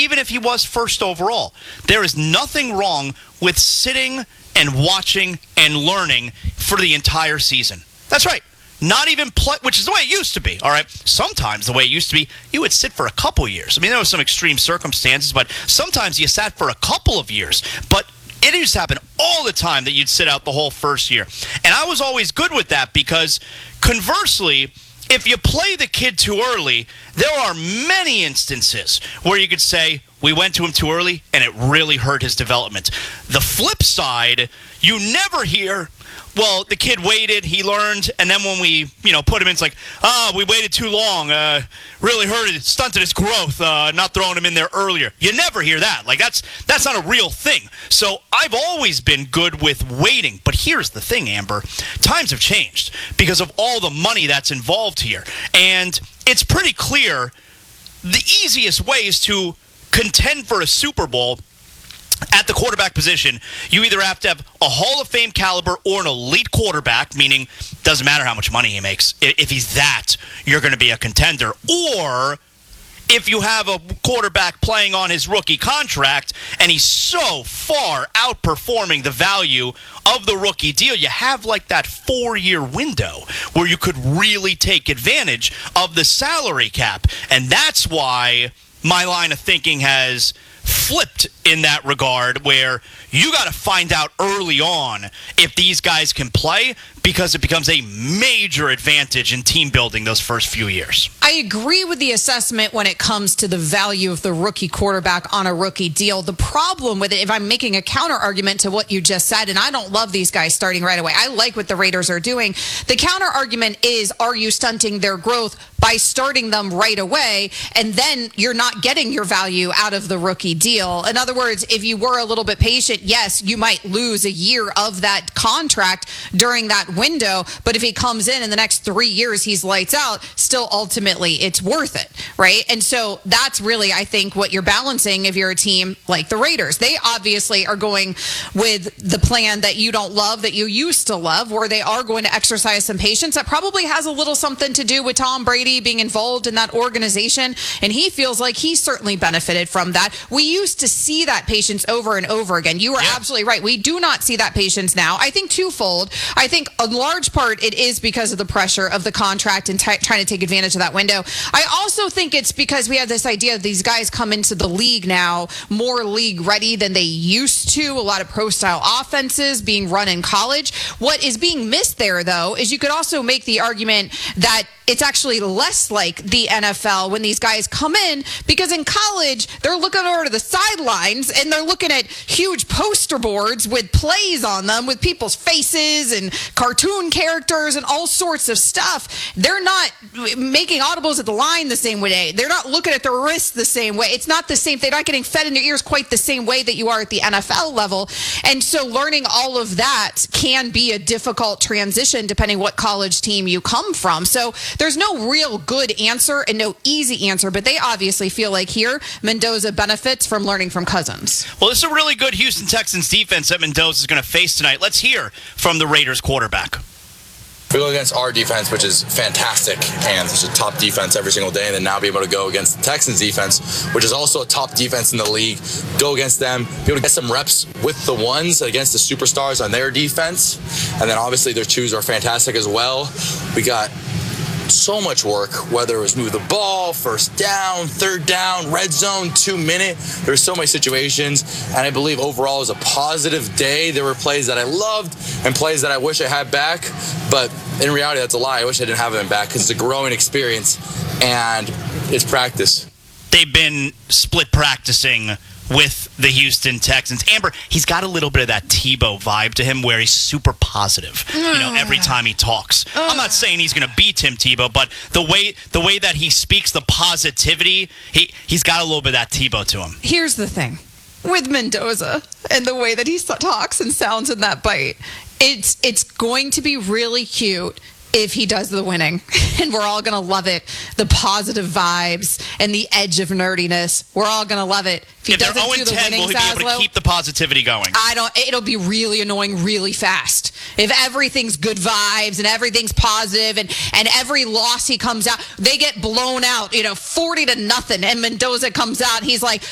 even if he was first overall. There is nothing wrong with sitting and watching and learning for the entire season. That's right. Not even play, which is the way it used to be, all right? Sometimes the way it used to be, you would sit for a couple years. I mean, there were some extreme circumstances, but sometimes you sat for a couple of years. But it used to happen all the time that you'd sit out the whole first year. And I was always good with that because, conversely, if you play the kid too early, there are many instances where you could say, we went to him too early, and it really hurt his development. The flip side, you never hear, well, the kid waited, he learned, and then when we, put him in, it's like, we waited too long, really hurt it, stunted his growth, not throwing him in there earlier. You never hear that. Like, that's not a real thing. So I've always been good with waiting. But here's the thing, Amber. Times have changed because of all the money that's involved here. And it's pretty clear the easiest way is to contend for a Super Bowl at the quarterback position. You either have to have a Hall of Fame caliber or an elite quarterback, meaning doesn't matter how much money he makes. If he's that, you're going to be a contender. Or if you have a quarterback playing on his rookie contract and he's so far outperforming the value of the rookie deal, you have like that 4-year window where you could really take advantage of the salary cap. And that's why my line of thinking has flipped in that regard, where you got to find out early on if these guys can play, because it becomes a major advantage in team building those first few years. I agree with the assessment when it comes to the value of the rookie quarterback on a rookie deal. The problem with it, if I'm making a counter argument to what you just said, and I don't love these guys starting right away. I like what the Raiders are doing. The counter argument is, are you stunting their growth by starting them right away, and then you're not getting your value out of the rookie deal? In other words, if you were a little bit patient, yes, you might lose a year of that contract during that window, but if he comes in the next 3 years, he's lights out, still ultimately it's worth it, right? And so that's really, I think, what you're balancing if you're a team like the Raiders. They obviously are going with the plan that you don't love, that you used to love, where they are going to exercise some patience. That probably has a little something to do with Tom Brady being involved in that organization, and he feels like he certainly benefited from that. We used to see that patience over and over again. You are absolutely right. We do not see that patience now. I think twofold. I think a large part it is because of the pressure of the contract and trying to take advantage of that window. I also think it's because we have this idea that these guys come into the league now more league ready than they used to. A lot of pro style offenses being run in college. What is being missed there, though, is you could also make the argument that it's actually less like the NFL when these guys come in, because in college, they're looking over to the sidelines and they're looking at huge poster boards with plays on them with people's faces and cartoon characters and all sorts of stuff. They're not making audibles at the line the same way. They're not looking at their wrists the same way. It's not the same. They're not getting fed in their ears quite the same way that you are at the NFL level. And so learning all of that can be a difficult transition depending what college team you come from. So there's no real good answer and no easy answer, but they obviously feel like here Mendoza benefits from learning from Cousins. Well, this is a really good Houston Texans defense that Mendoza is going to face tonight. Let's hear from the Raiders quarterback. We go against our defense, which is fantastic, and it's a top defense every single day, and then now be able to go against the Texans defense, which is also a top defense in the league, go against them, be able to get some reps with the ones against the superstars on their defense, and then obviously their twos are fantastic as well. We got so much work, whether it was move the ball, first down, third down, red zone, 2 minute. There's so many situations, and I believe overall it was a positive day. There were plays that I loved and plays that I wish I had back, but in reality, that's a lie. I wish I didn't have them back because it's a growing experience, and it's practice. They've been split practicing with the Houston Texans. Amber, he's got a little bit of that Tebow vibe to him where he's super positive, every time he talks. I'm not saying he's going to beat Tim Tebow, but the way that he speaks, the positivity, he's got a little bit of that Tebow to him. Here's the thing. With Mendoza and the way that he talks and sounds in that bite, it's going to be really cute if he does the winning, and we're all going to love it. The positive vibes and the edge of nerdiness, we're all going to love it. If they're 0-10, will he be able to keep the positivity going? It'll be really annoying really fast. If everything's good vibes and everything's positive and every loss he comes out, they get blown out, 40-0, and Mendoza comes out and he's like,